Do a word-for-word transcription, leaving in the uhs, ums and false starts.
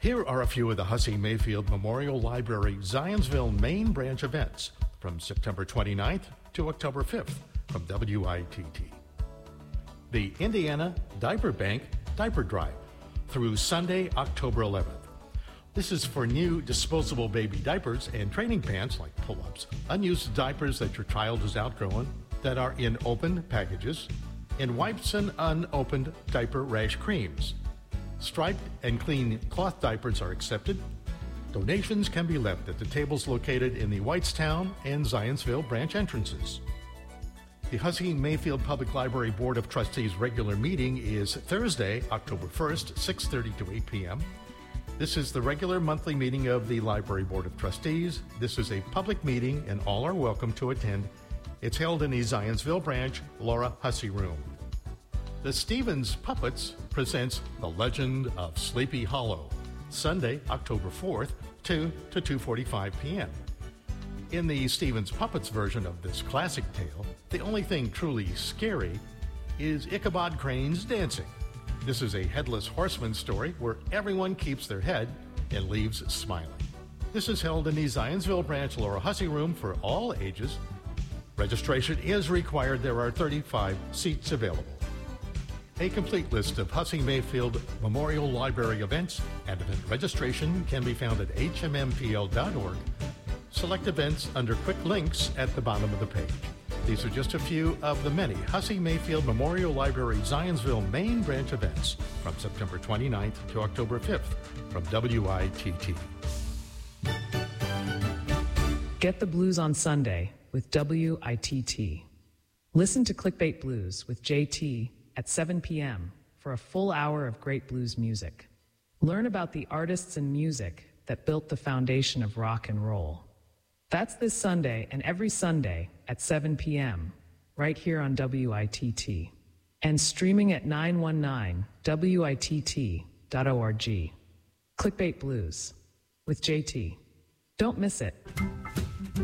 Here are a few of the Hussey Mayfield Memorial Library Zionsville main branch events from September twenty-ninth to October fifth from W I T T. The Indiana Diaper Bank Diaper Drive through Sunday, October eleventh. This is for new disposable baby diapers and training pants like pull-ups, unused diapers that your child has outgrown that are in open packages, and wipes and unopened diaper rash creams. Striped and clean cloth diapers are accepted. Donations can be left at the tables located in the Whitestown and Zionsville branch entrances. The Hussey Mayfield Public Library Board of Trustees regular meeting is Thursday, October first, six thirty to eight p.m. This is the regular monthly meeting of the Library Board of Trustees. This is a public meeting and all are welcome to attend. It's held in the Zionsville branch Laura Hussey Room. The Stevens Puppets presents The Legend of Sleepy Hollow, Sunday, October fourth, two to two forty-five p.m. In the Stevens Puppets version of this classic tale, the only thing truly scary is Ichabod Crane's dancing. This is a headless horseman story where everyone keeps their head and leaves smiling. This is held in the Zionsville branch Laura Hussey Room for all ages. Registration is required. There are thirty-five seats available. A complete list of Hussey Mayfield Memorial Library events and event registration can be found at h m m p l dot org. Select events under quick links at the bottom of the page. These are just a few of the many Hussey Mayfield Memorial Library Zionsville main branch events from September twenty-ninth to October fifth from W I T T. Get the blues on Sunday with W I T T. Listen to Clickbait Blues with J T at seven p.m. for a full hour of great blues music. Learn about the artists and music that built the foundation of rock and roll. That's this Sunday and every Sunday at seven p.m. right here on W I T T and streaming at nine one nine w i t t dot org. Clickbait Blues with J T. Don't miss it.